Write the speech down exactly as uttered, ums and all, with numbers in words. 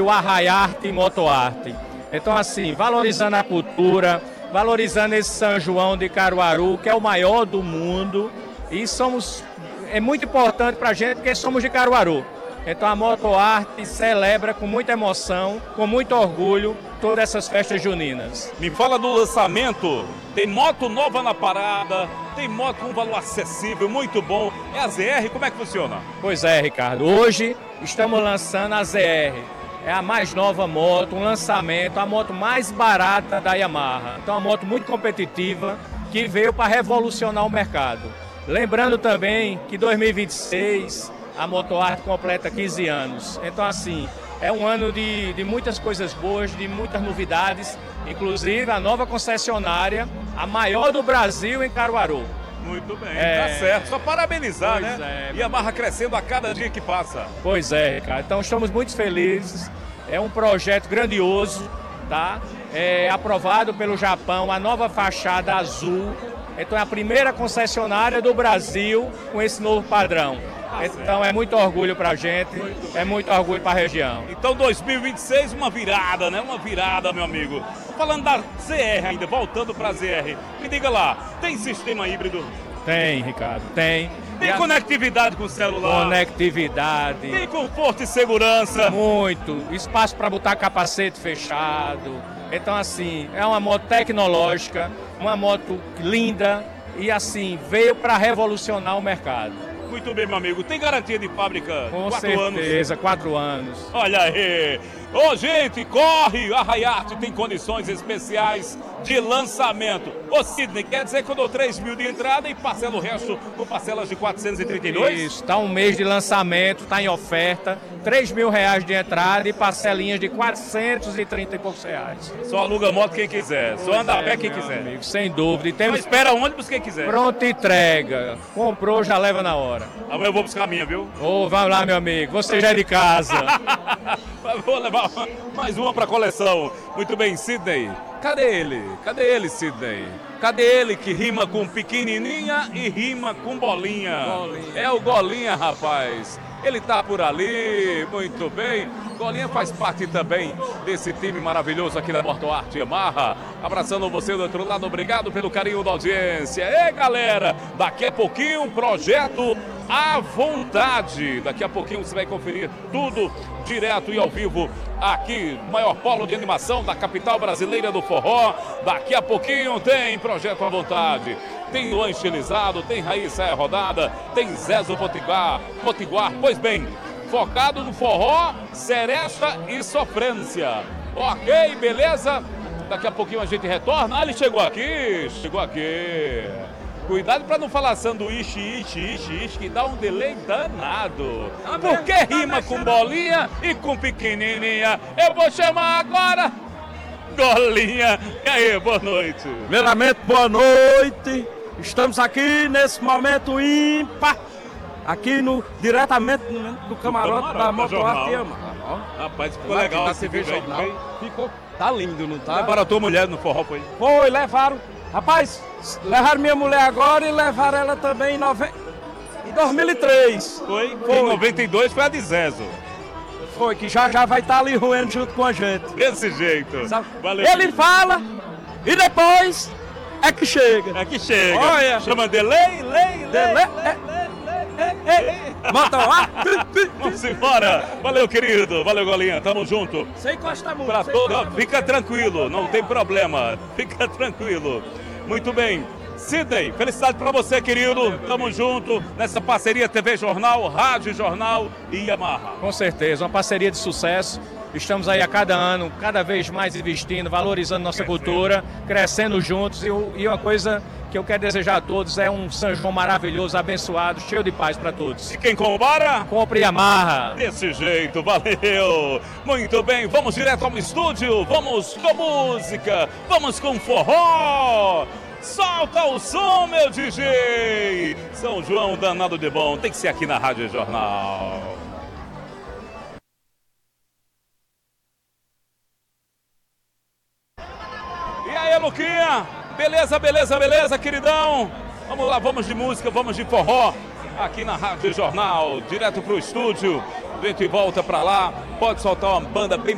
o Arraiarte Motoarte. Então, assim, valorizando a cultura, valorizando esse São João de Caruaru, que é o maior do mundo, e somos, é muito importante para a gente porque somos de Caruaru. Então a Motoarte celebra com muita emoção, com muito orgulho, todas essas festas juninas. Me fala do lançamento, tem moto nova na parada, tem moto com valor acessível, muito bom. É a Z R, como é que funciona? Pois é, Ricardo, hoje estamos lançando a Z R. É a mais nova moto, um lançamento, a moto mais barata da Yamaha. Então uma moto muito competitiva que veio para revolucionar o mercado. Lembrando também que dois mil e vinte e seis a Motoarte completa quinze anos. Então assim, é um ano de, de muitas coisas boas, de muitas novidades, inclusive a nova concessionária, a maior do Brasil em Caruaru. Muito bem, é... tá certo. Só parabenizar, pois né? É, e a barra crescendo a cada dia que passa. Pois é, Ricardo. Então estamos muito felizes. É um projeto grandioso, tá? É aprovado pelo Japão, a nova fachada azul. Então é a primeira concessionária do Brasil com esse novo padrão. Então é muito orgulho pra gente, é muito orgulho pra região. Então dois mil e vinte e seis, uma virada, né? Uma virada, meu amigo. Falando da Z R ainda, voltando pra Z R, me diga lá, tem sistema híbrido? Tem, Ricardo, tem. Tem conectividade com o celular? Conectividade. Tem conforto e segurança? Muito. Espaço para botar capacete fechado. Então, assim, é uma moto tecnológica, uma moto linda e, assim, veio para revolucionar o mercado. Muito bem, meu amigo. Tem garantia de fábrica? Com quatro certeza, anos. quatro anos. Olha aí. Ô, gente, corre! A Arraiarte tem condições especiais de lançamento. Ô, Sidney, quer dizer que eu dou três mil de entrada e parcela o resto com parcelas de quatrocentos e trinta e dois? Isso, está um mês de lançamento, está em oferta. três mil reais de entrada e parcelinhas de quatrocentos e trinta e poucos reais. Só aluga moto quem quiser, só Pois anda a é, pé quem meu quiser. amigo, sem dúvida. E Só temos espera ônibus quem quiser. pronta entrega. Comprou, já leva na hora. Amanhã eu vou buscar a minha, viu? Ô, vamos lá, meu amigo. Você já é de casa. Vou levar mais uma pra coleção. Muito bem, Sidney. Cadê ele? Cadê ele, Sidney? Cadê ele que rima com pequenininha e rima com bolinha? Bolinha. É o Golinha, rapaz. Ele tá por ali, muito bem. Golinha faz parte também desse time maravilhoso aqui da Motoarte Yamaha. Abraçando você do outro lado, obrigado pelo carinho da audiência. Ei, galera, daqui a pouquinho um projeto à vontade. Daqui a pouquinho você vai conferir tudo direto e ao vivo aqui, maior polo de animação da capital brasileira do forró. Daqui a pouquinho tem projeto à vontade. Tem Luan Estilizado, tem Raíssa é Rodada, tem Zezo Potiguar, Potiguar, pois bem, focado no forró, seresta e sofrência. Ok, beleza? Daqui a pouquinho a gente retorna. Ah, ele chegou aqui, chegou aqui. Cuidado para não falar sanduíche, ishi, ishi, ishi, que dá um delay danado. Porque rima com bolinha e com pequenininha. Eu vou chamar agora Golinha. E aí, boa noite. Primeiramente, boa noite. Estamos aqui nesse momento ímpar, aqui no, diretamente no, do camarote, camarote da da Motoarte Jornal. Yamaha. Rapaz, ficou Lá legal que tá esse T V vídeo aí, Jornal. foi? Ficou, tá lindo, não tá? Levaram a tua mulher no forró, foi? Foi, levaram. Rapaz, levaram minha mulher agora e levaram ela também em, nove... em dois mil e três. Foi? Foi. Em noventa e dois foi a de Zezo. Foi, que já já vai estar ali roendo junto com a gente. Desse jeito. Sabe? Valeu. Ele fala e depois é que chega. É que chega. Olha. Chama delay, lei, lei. Dele... Motoarte. Vamos embora. Valeu, querido. Valeu, Golinha. Tamo junto. Sem encostar muito. Pra sem todo... encostar muito. Fica tranquilo, não tem problema. Fica tranquilo. Muito bem. Sidney, felicidade pra você, querido. Tamo junto nessa parceria T V Jornal, Rádio Jornal e Yamaha. Com certeza, uma parceria de sucesso. Estamos aí a cada ano, cada vez mais investindo, valorizando nossa cultura, crescendo juntos. E, o- e uma coisa que eu quero desejar a todos é um São João maravilhoso, abençoado, cheio de paz para todos. E quem compara? Compre e amarra. Desse jeito, valeu! Muito bem, vamos direto ao estúdio, vamos com música, vamos com forró! Solta o som, meu D J! São João danado de bom, tem que ser aqui na Rádio Jornal. E aí, Luquinha? Beleza, beleza, beleza, queridão? Vamos lá, vamos de música, vamos de forró. Aqui na Rádio Jornal, direto pro estúdio. A gente volta pra lá, pode soltar uma banda bem